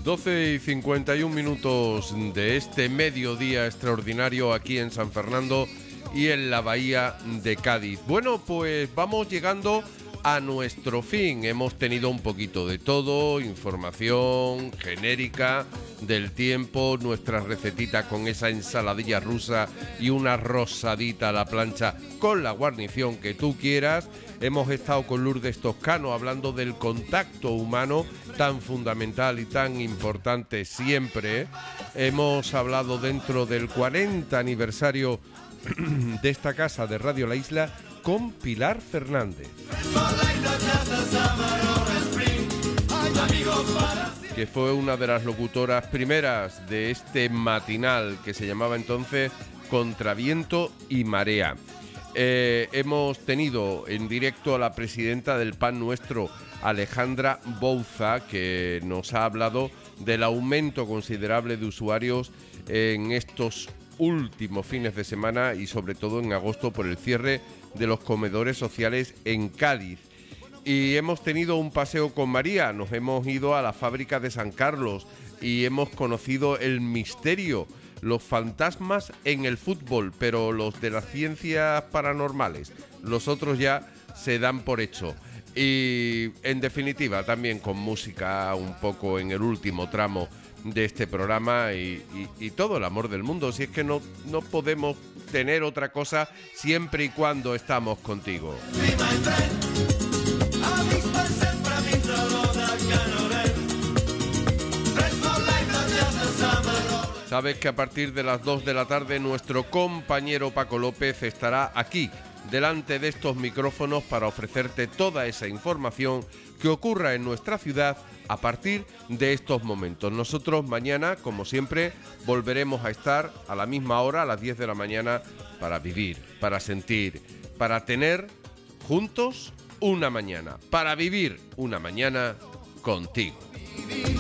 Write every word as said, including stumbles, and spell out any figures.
doce y cincuenta y un minutos de este mediodía extraordinario aquí en San Fernando y en la bahía de Cádiz. Bueno, pues vamos llegando a nuestro fin. Hemos tenido un poquito de todo, información genérica del tiempo, nuestras recetitas con esa ensaladilla rusa y una rosadita a la plancha con la guarnición que tú quieras. Hemos estado con Lourdes Toscano hablando del contacto humano tan fundamental y tan importante siempre. Hemos hablado dentro del cuarenta aniversario de esta casa de Radio La Isla con Pilar Fernández, que fue una de las locutoras primeras de este matinal que se llamaba entonces Contraviento y Marea. Eh, hemos tenido en directo a la presidenta del Pan Nuestro, Alejandra Bouza, que nos ha hablado del aumento considerable de usuarios en estos últimos fines de semana y sobre todo en agosto por el cierre de los comedores sociales en Cádiz. Y hemos tenido un paseo con María, nos hemos ido a la fábrica de San Carlos y hemos conocido el misterio, los fantasmas en el fútbol, pero los de las ciencias paranormales, los otros ya se dan por hecho. Y en definitiva también con música un poco en el último tramo de este programa y, y, y todo el amor del mundo, si es que no, no podemos tener otra cosa siempre y cuando estamos contigo. Sabes que a partir de las dos de la tarde nuestro compañero Paco López estará aquí, delante de estos micrófonos, para ofrecerte toda esa información que ocurra en nuestra ciudad a partir de estos momentos. Nosotros mañana, como siempre, volveremos a estar a la misma hora, a las diez de la mañana, para vivir, para sentir, para tener juntos una mañana, para vivir una mañana contigo.